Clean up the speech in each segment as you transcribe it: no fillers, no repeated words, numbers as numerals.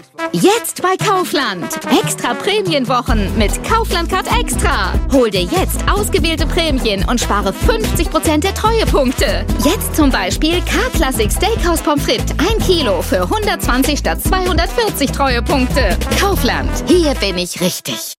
Jetzt bei Kaufland. Extra Prämienwochen mit Kaufland Card Extra. Hol dir jetzt ausgewählte Prämien und spare 50% der Treuepunkte. Jetzt zum Beispiel K-Classic Steakhouse Pommes frites 1 Kilo für 120 statt 240 Treuepunkte. Kaufland. Hier bin ich richtig.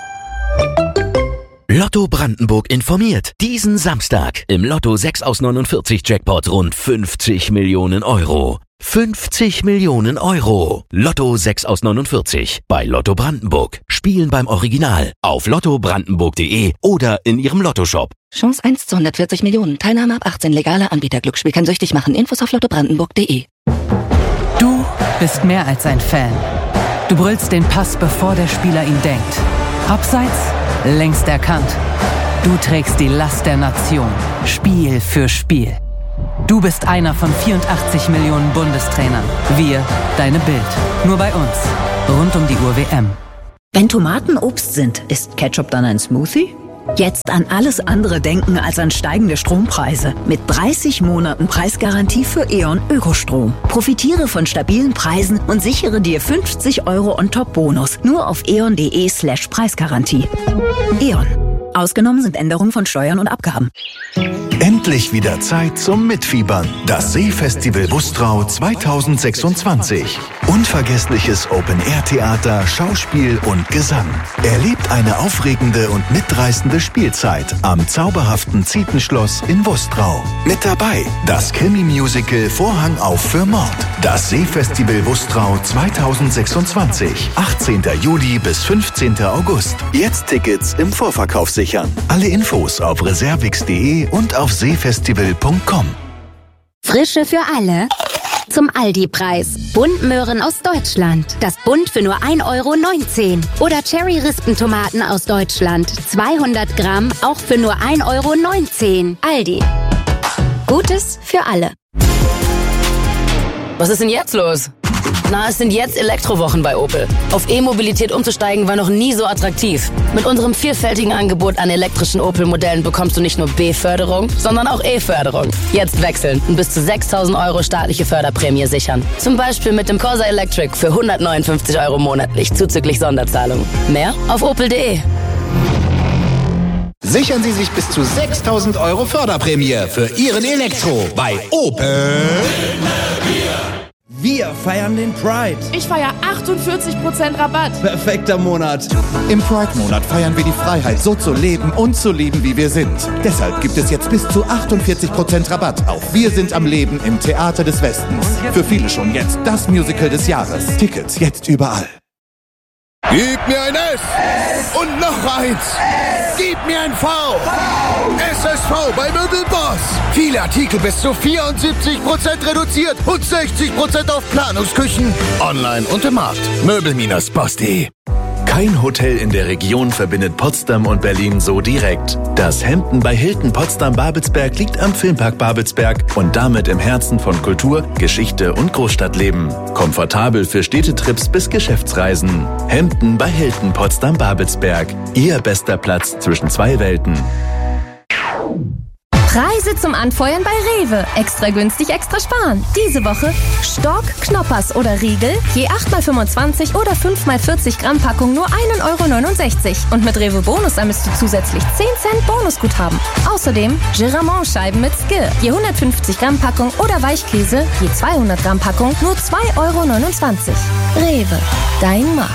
Lotto Brandenburg informiert. Diesen Samstag im Lotto 6 aus 49 Jackpot rund 50 Millionen Euro. 50 Millionen Euro. Lotto 6 aus 49 bei Lotto Brandenburg. Spielen beim Original auf lottobrandenburg.de oder in ihrem Lottoshop. Chance 1 zu 140 Millionen. Teilnahme ab 18. Legaler Anbieter. Glücksspiel kann süchtig machen. Infos auf lottobrandenburg.de. Du bist mehr als ein Fan. Du brüllst den Pass, bevor der Spieler ihn denkt. Abseits, längst erkannt. Du trägst die Last der Nation. Spiel für Spiel. Du bist einer von 84 Millionen Bundestrainern. Wir, deine Bild. Nur bei uns. Rund um die Uhr WM. Wenn Tomaten Obst sind, ist Ketchup dann ein Smoothie? Jetzt an alles andere denken als an steigende Strompreise. Mit 30 Monaten Preisgarantie für E.ON Ökostrom. Profitiere von stabilen Preisen und sichere dir 50 € on top Bonus. Nur auf eon.de/Preisgarantie. E.ON. Ausgenommen sind Änderungen von Steuern und Abgaben. Endlich wieder Zeit zum Mitfiebern. Das Seefestival Bustrau 2026. Unvergessliches Open-Air-Theater, Schauspiel und Gesang. Erlebt eine aufregende und mitreißende Spielzeit am zauberhaften Zietenschloss in Bustrau. Mit dabei das Krimi-Musical Vorhang auf für Mord. Das Seefestival Bustrau 2026. 18. Juli bis 15. August. Jetzt Tickets im Vorverkauf sichern. Alle Infos auf reservix.de und auf seefestival.com. Frische für alle. Zum Aldi-Preis. Buntmöhren aus Deutschland. Das Bunt für nur 1,19 €. Oder Cherry-Rispentomaten aus Deutschland. 200 Gramm, auch für nur 1,19 €. Aldi. Gutes für alle. Was ist denn jetzt los? Na, es sind jetzt Elektrowochen bei Opel. Auf E-Mobilität umzusteigen war noch nie so attraktiv. Mit unserem vielfältigen Angebot an elektrischen Opel-Modellen bekommst du nicht nur B-Förderung, sondern auch E-Förderung. Jetzt wechseln und bis zu 6.000 € staatliche Förderprämie sichern. Zum Beispiel mit dem Corsa Electric für 159 € monatlich, zuzüglich Sonderzahlung. Mehr auf opel.de. Sichern Sie sich bis zu 6.000 € Förderprämie für Ihren Elektro bei Opel. Wir feiern den Pride. Ich feiere 48% Rabatt. Perfekter Monat. Im Pride-Monat feiern wir die Freiheit, so zu leben und zu lieben, wie wir sind. Deshalb gibt es jetzt bis zu 48% Rabatt auf Wir sind am Leben im Theater des Westens. Für viele schon jetzt das Musical des Jahres. Tickets jetzt überall. Gib mir ein S und noch eins. Gib mir ein V. SSV bei Möbelboss. Viele Artikel bis zu 74% reduziert und 60% auf Planungsküchen. Online und im Markt. Möbel-boss.de. Kein Hotel in der Region verbindet Potsdam und Berlin so direkt. Das Hampton bei Hilton Potsdam-Babelsberg liegt am Filmpark Babelsberg und damit im Herzen von Kultur, Geschichte und Großstadtleben. Komfortabel für Städtetrips bis Geschäftsreisen. Hampton bei Hilton Potsdam-Babelsberg. Ihr bester Platz zwischen zwei Welten. Preise zum Anfeuern bei Rewe. Extra günstig, extra sparen. Diese Woche Stork, Knoppers oder Riegel, je 8x25 oder 5x40 Gramm Packung nur 1,69 €. Und mit Rewe Bonus ermisst du zusätzlich 10 Cent Bonusguthaben. Außerdem Giramont-Scheiben mit Skill, je 150 Gramm Packung oder Weichkäse, je 200 Gramm Packung nur 2,29 €. Rewe, dein Markt.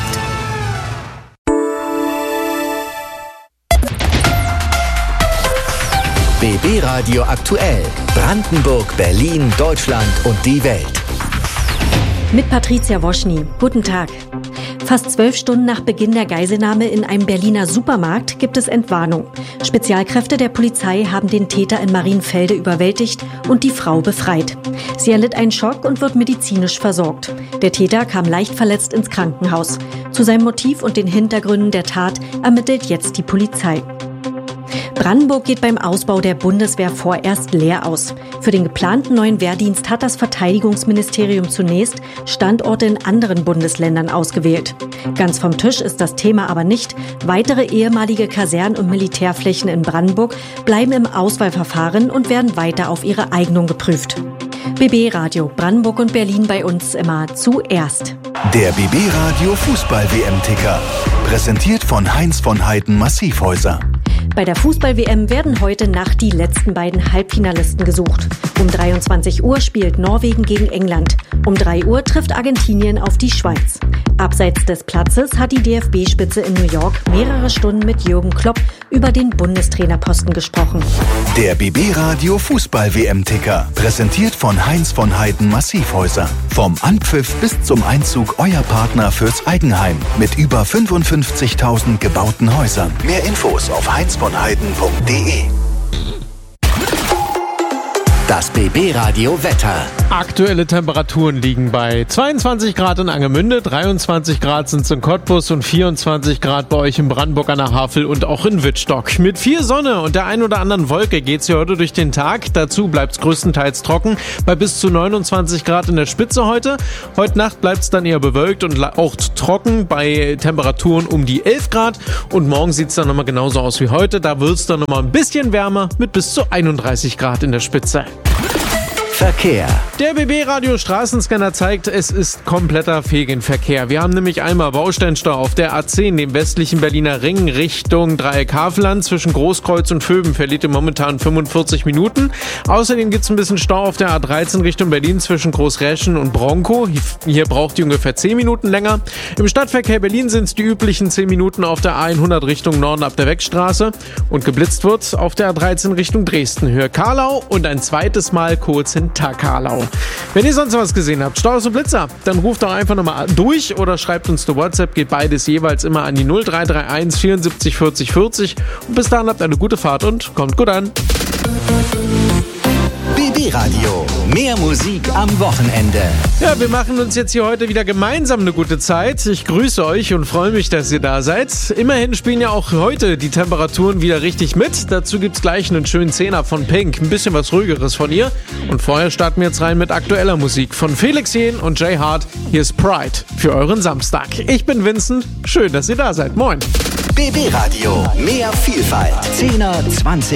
BB Radio aktuell. Brandenburg, Berlin, Deutschland und die Welt. Mit Patricia Woschny. Guten Tag. Fast 12 Stunden nach Beginn der Geiselnahme in einem Berliner Supermarkt gibt es Entwarnung. Spezialkräfte der Polizei haben den Täter in Marienfelde überwältigt und die Frau befreit. Sie erlitt einen Schock und wird medizinisch versorgt. Der Täter kam leicht verletzt ins Krankenhaus. Zu seinem Motiv und den Hintergründen der Tat ermittelt jetzt die Polizei. Brandenburg geht beim Ausbau der Bundeswehr vorerst leer aus. Für den geplanten neuen Wehrdienst hat das Verteidigungsministerium zunächst Standorte in anderen Bundesländern ausgewählt. Ganz vom Tisch ist das Thema aber nicht. Weitere ehemalige Kasernen und Militärflächen in Brandenburg bleiben im Auswahlverfahren und werden weiter auf ihre Eignung geprüft. BB Radio, Brandenburg und Berlin bei uns immer zuerst. Der BB Radio Fußball-WM-Ticker. Präsentiert von Heinz von Heiden Massivhäuser. Bei der Fußball-WM werden heute Nacht die letzten beiden Halbfinalisten gesucht. Um 23 Uhr spielt Norwegen gegen England. Um 3 Uhr trifft Argentinien auf die Schweiz. Abseits des Platzes hat die DFB-Spitze in New York mehrere Stunden mit Jürgen Klopp über den Bundestrainerposten gesprochen. Der BB Radio Fußball-WM-Ticker. Präsentiert von Heinz von Heiden Massivhäuser. Vom Anpfiff bis zum Einzug euer Partner fürs Eigenheim. Mit über 55.000 gebauten Häusern. Mehr Infos auf heinzvonheiden.de. Das BB Radio Wetter. Aktuelle Temperaturen liegen bei 22 Grad in Angermünde, 23 Grad sind es in Cottbus und 24 Grad bei euch in Brandenburg an der Havel und auch in Wittstock. Mit viel Sonne und der ein oder anderen Wolke geht es hier heute durch den Tag. Dazu bleibt es größtenteils trocken bei bis zu 29 Grad in der Spitze heute. Heute Nacht bleibt es dann eher bewölkt und auch trocken bei Temperaturen um die 11 Grad. Und morgen sieht es dann nochmal genauso aus wie heute. Da wird es dann nochmal ein bisschen wärmer mit bis zu 31 Grad in der Spitze. Verkehr. Der BB-Radio Straßenscanner zeigt, es ist kompletter Fegenverkehr. Wir haben nämlich einmal Bausteinstau auf der A10, dem westlichen Berliner Ring, Richtung Dreieck Havelland. Zwischen Großkreuz und Vöben verliert ihr momentan 45 Minuten. Außerdem gibt es ein bisschen Stau auf der A13 Richtung Berlin zwischen Großräschen und Bronkow. Hier braucht ihr ungefähr 10 Minuten länger. Im Stadtverkehr Berlin sind es die üblichen 10 Minuten auf der A100 Richtung Norden ab der Weckstraße. Und geblitzt wird auf der A13 Richtung Dresden, Höhe Karlau und ein zweites Mal kurz in Karlau. Wenn ihr sonst was gesehen habt, Staus und Blitzer, dann ruft doch einfach nochmal durch oder schreibt uns eine WhatsApp, geht beides jeweils immer an die 0331 74 40 40 und bis dahin habt eine gute Fahrt und kommt gut an. BB Radio. Mehr Musik am Wochenende. Ja, wir machen uns jetzt hier heute wieder gemeinsam eine gute Zeit. Ich grüße euch und freue mich, dass ihr da seid. Immerhin spielen ja auch heute die Temperaturen wieder richtig mit. Dazu gibt's gleich einen schönen Zehner von Pink. Ein bisschen was Ruhigeres von ihr. Und vorher starten wir jetzt rein mit aktueller Musik von Felix Jähn und Jay Hart. Hier ist Pride für euren Samstag. Ich bin Vincent. Schön, dass ihr da seid. Moin. BB Radio. Mehr Vielfalt. 10er, 20